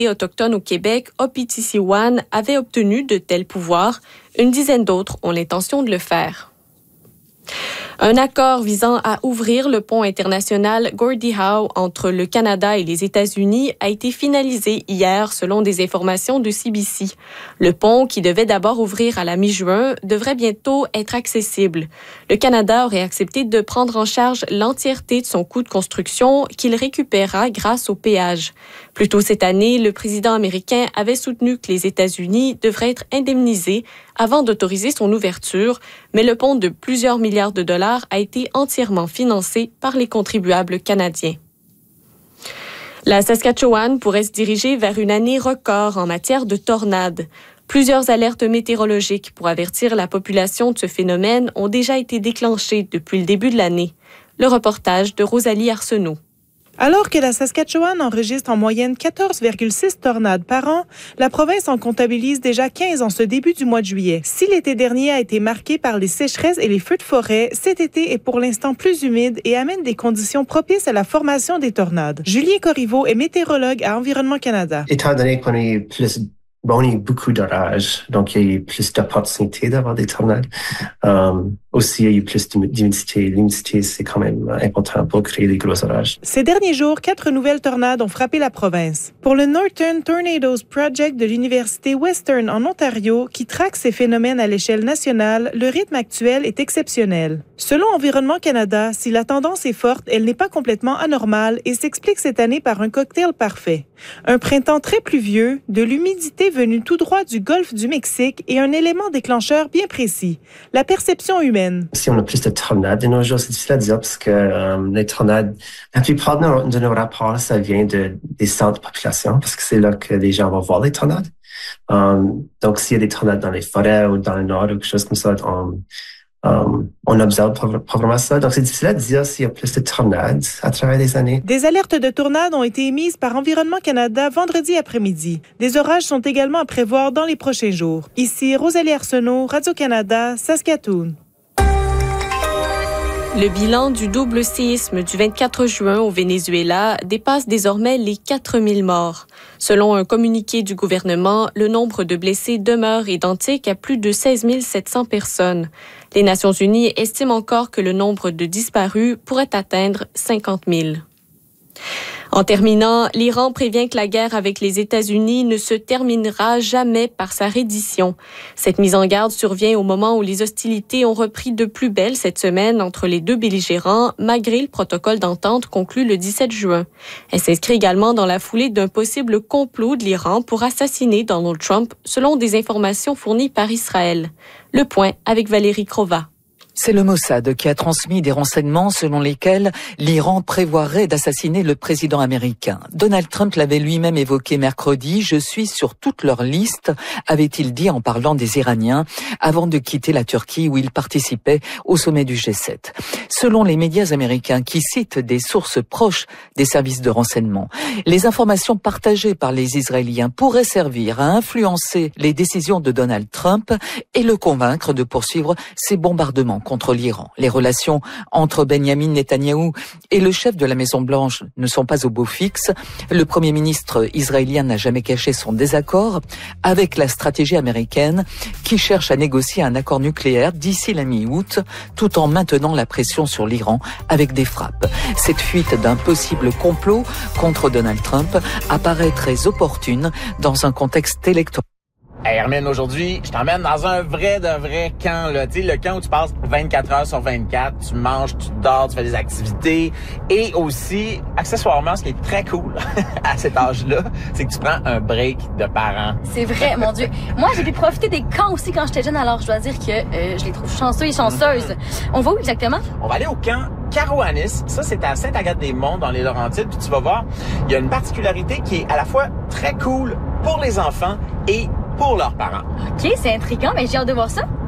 autochtones au Québec, OPTC1, avait obtenu de tels pouvoirs. Une dizaine d'autres ont l'intention de le faire. Un accord visant à ouvrir le pont international Gordie Howe entre le Canada et les États-Unis a été finalisé hier selon des informations de CBC. Le pont, qui devait d'abord ouvrir à la mi-juin, devrait bientôt être accessible. Le Canada aurait accepté de prendre en charge l'entièreté de son coût de construction qu'il récupérera grâce au péage. Plus tôt cette année, le président américain avait soutenu que les États-Unis devraient être indemnisés avant d'autoriser son ouverture, mais le pont de plusieurs milliards de dollars a été entièrement financé par les contribuables canadiens. La Saskatchewan pourrait se diriger vers une année record en matière de tornades. Plusieurs alertes météorologiques pour avertir la population de ce phénomène ont déjà été déclenchées depuis le début de l'année. Le reportage de Rosalie Arsenault. Alors que la Saskatchewan enregistre en moyenne 14,6 tornades par an, la province en comptabilise déjà 15 en ce début du mois de juillet. Si l'été dernier a été marqué par les sécheresses et les feux de forêt, cet été est pour l'instant plus humide et amène des conditions propices à la formation des tornades. Julien Corriveau est météorologue à Environnement Canada. Étant donné qu'on est on a eu beaucoup d'orages, donc il y a eu plus d'opportunités d'avoir des tornades. Aussi, il y a eu plus d'humidité. L'humidité, c'est quand même important pour créer des gros orages. Ces derniers jours, 4 nouvelles tornades ont frappé la province. Pour le Northern Tornadoes Project de l'Université Western en Ontario, qui traque ces phénomènes à l'échelle nationale, le rythme actuel est exceptionnel. Selon Environnement Canada, si la tendance est forte, elle n'est pas complètement anormale et s'explique cette année par un cocktail parfait. Un printemps très pluvieux, de l'humidité venue tout droit du golfe du Mexique et un élément déclencheur bien précis, la perception humaine. Si on a plus de tornades de nos jours, c'est difficile à dire parce que les tornades, la plupart de nos rapports, ça vient des centres de population parce que c'est là que les gens vont voir les tornades. Donc, s'il y a des tornades dans les forêts ou dans le nord ou quelque chose comme ça, on observe pas vraiment ça. Donc, c'est difficile à dire s'il y a plus de tornades à travers les années. Des alertes de tornades ont été émises par Environnement Canada vendredi après-midi. Des orages sont également à prévoir dans les prochains jours. Ici, Rosalie Arsenault, Radio-Canada, Saskatoon. Le bilan du double séisme du 24 juin au Venezuela dépasse désormais les 4000 morts. Selon un communiqué du gouvernement, le nombre de blessés demeure identique à plus de 16 700 personnes. Les Nations unies estiment encore que le nombre de disparus pourrait atteindre 50 000. En terminant, l'Iran prévient que la guerre avec les États-Unis ne se terminera jamais par sa reddition. Cette mise en garde survient au moment où les hostilités ont repris de plus belle cette semaine entre les deux belligérants, malgré le protocole d'entente conclu le 17 juin. Elle s'inscrit également dans la foulée d'un possible complot de l'Iran pour assassiner Donald Trump, selon des informations fournies par Israël. Le point avec Valérie Crova. C'est le Mossad qui a transmis des renseignements selon lesquels l'Iran prévoirait d'assassiner le président américain. Donald Trump l'avait lui-même évoqué mercredi. « Je suis sur toute leur liste », avait-il dit en parlant des Iraniens, avant de quitter la Turquie où il participait au sommet du G7. Selon les médias américains qui citent des sources proches des services de renseignement, les informations partagées par les Israéliens pourraient servir à influencer les décisions de Donald Trump et le convaincre de poursuivre ses bombardements contre l'Iran. Les relations entre Benjamin Netanyahou et le chef de la Maison-Blanche ne sont pas au beau fixe. Le Premier ministre israélien n'a jamais caché son désaccord avec la stratégie américaine qui cherche à négocier un accord nucléaire d'ici la mi-août, tout en maintenant la pression sur l'Iran avec des frappes. Cette fuite d'un possible complot contre Donald Trump apparaît très opportune dans un contexte électoral. Hey Hermine, aujourd'hui, je t'emmène dans un vrai camp, là. Tu sais, le camp où tu passes 24 heures sur 24, tu manges, tu dors, tu fais des activités. Et aussi, accessoirement, ce qui est très cool à cet âge-là, c'est que tu prends un break de parents. C'est vrai, mon Dieu. Moi, j'ai pu profiter des camps aussi quand j'étais jeune, alors je dois dire que je les trouve chanceux et chanceuses. On va où exactement? On va aller au camp Carouanis. Ça, c'est à Sainte-Agathe-des-Monts, dans les Laurentides. Puis tu vas voir, il y a une particularité qui est à la fois très cool pour les enfants et pour leurs parents. OK, c'est intriguant, mais j'ai hâte de voir ça.